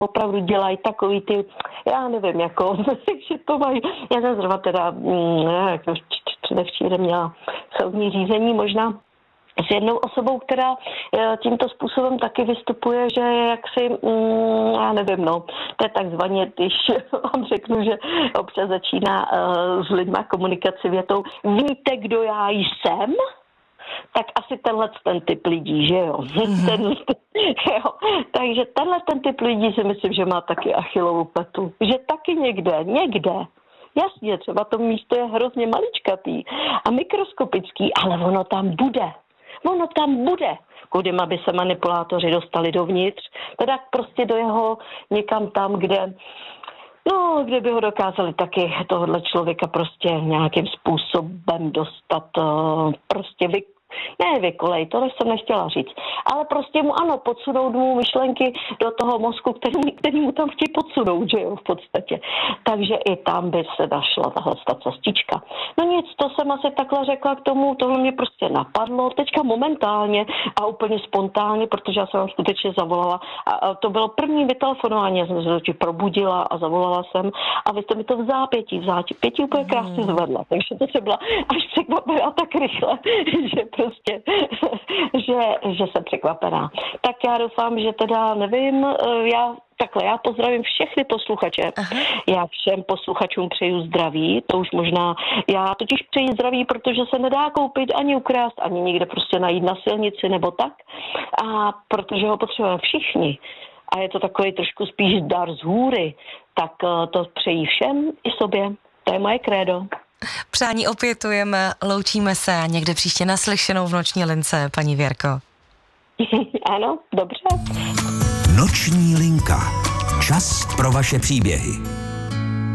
opravdu dělají takový ty, já nevím, jako, že to mají, já jsem zrovna teda, předevčírem měla soudní řízení možná s jednou osobou, která tímto způsobem taky vystupuje, že jaksi, já nevím, no, to je takzvaně, když vám řeknu, že občas začíná s lidma komunikaci větou, víte, kdo já jsem? Tak asi ten typ lidí, že jo? Jo. Takže ten typ lidí si myslím, že má taky Achillovu patu. Že taky někde. Jasně, třeba to místo je hrozně maličkatý a mikroskopický, ale ono tam bude. Kudy aby se manipulátoři dostali dovnitř, teda prostě do jeho někam tam, kde by ho dokázali taky tohohle člověka prostě nějakým způsobem dostat, prostě vykolej, to jsem nechtěla říct. Ale prostě mu podsunout mu myšlenky do toho mozku, který mu tam chtějí podsunout, že jo, v podstatě. Takže i tam by se našla tahle cestička. No nic, to jsem asi takhle řekla k tomu, tohle mě prostě napadlo, teďka momentálně a úplně spontánně, protože já jsem vám skutečně zavolala a to bylo první vytelefonování, já jsem se probudila a zavolala jsem a vy jste mi to v zápětí úplně krásně zvedla, takže to se byla až překvapená tak rychle, že prostě, že jsem překvapená. Tak já doufám, že teda nevím, já pozdravím všechny posluchače. Aha. Já všem posluchačům přeju zdraví, to už možná, já totiž přeji zdraví, protože se nedá koupit ani ukrást, ani někde prostě najít na silnici nebo tak, a protože ho potřebujeme všichni. A je to takový trošku spíš dar z hůry, tak to přeji všem i sobě. To je moje krédo. Přání opětujeme, loučíme se a někde příště naslyšenou v Noční lince, paní Věrko. Ano, dobře. Noční linka. Čas pro vaše příběhy.